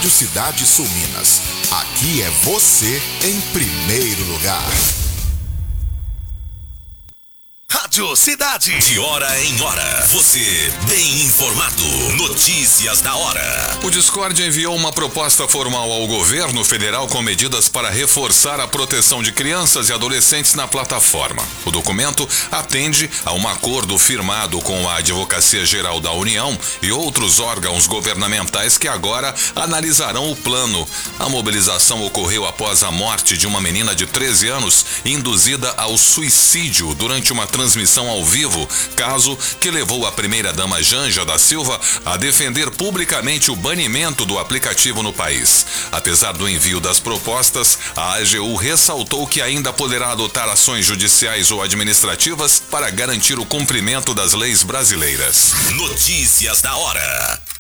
Rádio Cidade Sul Minas. Aqui é você em primeiro lugar. Rádio Cidade. De hora em hora. Você bem informado. Notícias da hora. O Discord enviou uma proposta formal ao governo federal com medidas para reforçar a proteção de crianças e adolescentes na plataforma. O documento atende a um acordo firmado com a Advocacia Geral da União e outros órgãos governamentais que agora analisarão o plano. A mobilização ocorreu após a morte de uma menina de 13 anos induzida ao suicídio durante uma transmissão ao vivo, caso que levou a primeira-dama Janja da Silva a defender publicamente o banimento do aplicativo no país. Apesar do envio das propostas, a AGU ressaltou que ainda poderá adotar ações judiciais ou administrativas para garantir o cumprimento das leis brasileiras. Notícias da hora.